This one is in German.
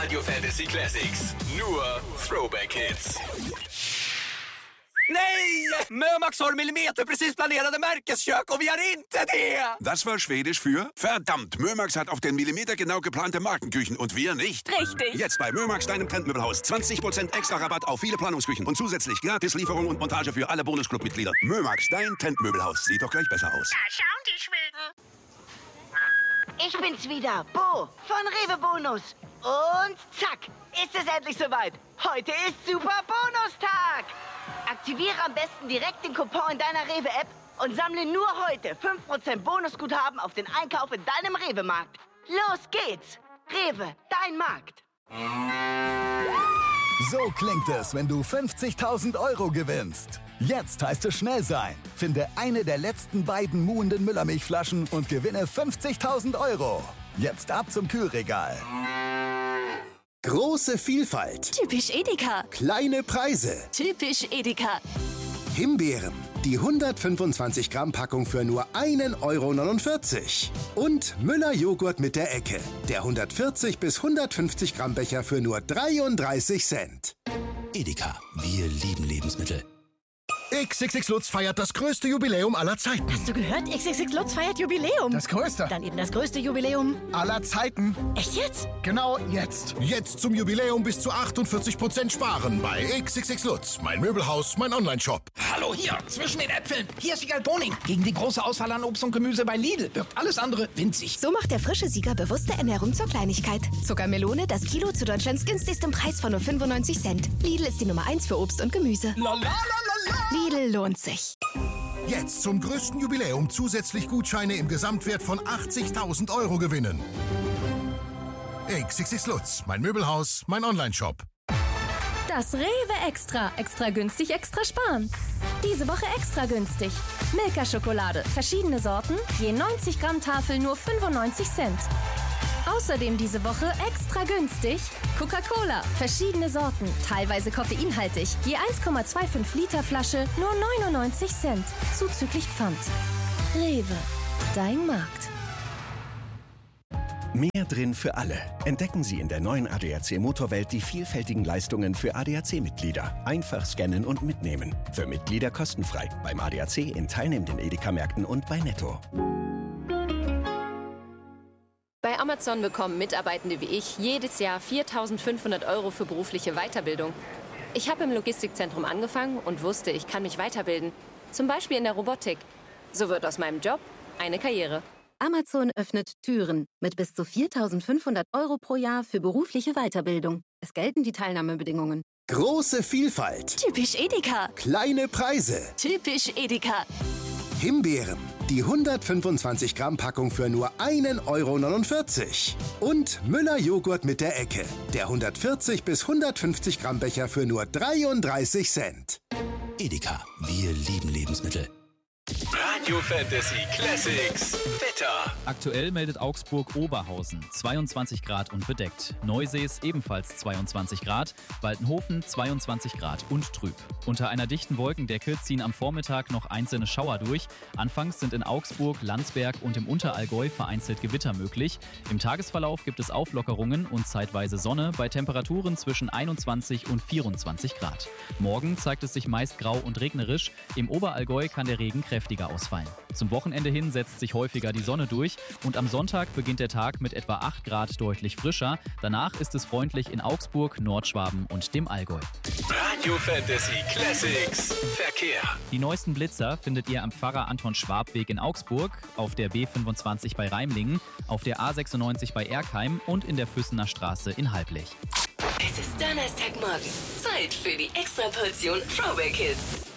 Radio Fantasy Classics. Nur Throwback-Hits. Nej! Mömax har millimeterprecis planerade Märkeskök och vi har inte det! Das war Schwedisch für verdammt. Mömax hat auf den Millimeter genau geplante Markenküchen und wir nicht. Richtig. Jetzt bei Mömax, deinem Trendmöbelhaus. 20% extra Rabatt auf viele Planungsküchen und zusätzlich Gratislieferung und Montage für alle Bonusclub-Mitglieder. Mömax, dein Trendmöbelhaus. Sieht doch gleich besser aus. Da schauen die Schweden. Ich bin's wieder, Bo von Rewe Bonus. Und zack, ist es endlich soweit. Heute ist Super Bonustag. Aktiviere am besten direkt den Coupon in deiner Rewe-App und sammle nur heute 5% Bonusguthaben auf den Einkauf in deinem Rewe-Markt. Los geht's. Rewe, dein Markt. So klingt es, wenn du 50.000 € gewinnst. Jetzt heißt es schnell sein. Finde eine der letzten beiden muhenden Müllermilchflaschen und gewinne 50.000 €. Jetzt ab zum Kühlregal. Große Vielfalt. Typisch Edeka. Kleine Preise. Typisch Edeka. Himbeeren. Die 125 Gramm Packung für nur 1,49 €. Und Müller Joghurt mit der Ecke. Der 140 bis 150 Gramm Becher für nur 33 Cent. Edeka. Wir lieben Lebensmittel. XXX Lutz feiert das größte Jubiläum aller Zeiten. Hast du gehört? XXX Lutz feiert Jubiläum. Das größte. Dann eben das größte Jubiläum aller Zeiten. Echt jetzt? Genau jetzt. Jetzt zum Jubiläum bis zu 48% sparen bei XXX Lutz. Mein Möbelhaus, mein Onlineshop. Hallo, hier, zwischen den Äpfeln. Hier ist Siegal Boning. Gegen die große Auswahl an Obst und Gemüse bei Lidl wirkt alles andere winzig. So macht der frische Sieger bewusste Ernährung zur Kleinigkeit. Zuckermelone, das Kilo zu Deutschlands günstigstem Preis von nur 95 Cent. Lidl ist die Nummer 1 für Obst und Gemüse. Lidl lohnt sich. Jetzt zum größten Jubiläum zusätzlich Gutscheine im Gesamtwert von 80.000 € gewinnen. XXX Lutz, mein Möbelhaus, mein Onlineshop. Das Rewe Extra. Extra günstig, extra sparen. Diese Woche extra günstig. Milka-Schokolade. Verschiedene Sorten. Je 90 Gramm Tafel nur 95 Cent. Außerdem diese Woche extra günstig Coca-Cola. Verschiedene Sorten. Teilweise koffeinhaltig. Je 1,25 Liter Flasche nur 99 Cent. Zuzüglich Pfand. Rewe. Dein Markt. Mehr drin für alle. Entdecken Sie in der neuen ADAC Motorwelt die vielfältigen Leistungen für ADAC-Mitglieder. Einfach scannen und mitnehmen. Für Mitglieder kostenfrei. Beim ADAC in teilnehmenden Edeka-Märkten und bei Netto. Bei Amazon bekommen Mitarbeitende wie ich jedes Jahr 4.500 € für berufliche Weiterbildung. Ich habe im Logistikzentrum angefangen und wusste, ich kann mich weiterbilden. Zum Beispiel in der Robotik. So wird aus meinem Job eine Karriere. Amazon öffnet Türen mit bis zu 4.500 € pro Jahr für berufliche Weiterbildung. Es gelten die Teilnahmebedingungen. Große Vielfalt. Typisch Edeka. Kleine Preise. Typisch Edeka. Himbeeren. Die 125 Gramm Packung für nur 1,49 €. Und Müller Joghurt mit der Ecke. Der 140 bis 150 Gramm Becher für nur 33 Cent. Edeka. Wir lieben Lebensmittel. Radio Fantasy Classics. Wetter. Aktuell meldet Augsburg Oberhausen 22 Grad und bedeckt. Neusees ebenfalls 22 Grad. Waltenhofen 22 Grad und trüb. Unter einer dichten Wolkendecke ziehen am Vormittag noch einzelne Schauer durch. Anfangs sind in Augsburg, Landsberg und im Unterallgäu vereinzelt Gewitter möglich. Im Tagesverlauf gibt es Auflockerungen und zeitweise Sonne bei Temperaturen zwischen 21 und 24 Grad. Morgen zeigt es sich meist grau und regnerisch. Im Oberallgäu kann der Regen kräftiger ausfallen. Zum Wochenende hin setzt sich häufiger die Sonne durch und am Sonntag beginnt der Tag mit etwa 8 Grad deutlich frischer. Danach ist es freundlich in Augsburg, Nordschwaben und dem Allgäu. Radio Fantasy Classics. Verkehr. Die neuesten Blitzer findet ihr am Pfarrer-Anton-Schwab-Weg in Augsburg, auf der B25 bei Reimlingen, auf der A96 bei Erkheim und in der Füssener Straße in Halblich. Es ist Donnerstagmorgen. Zeit für die Extraportion Throwback Hits.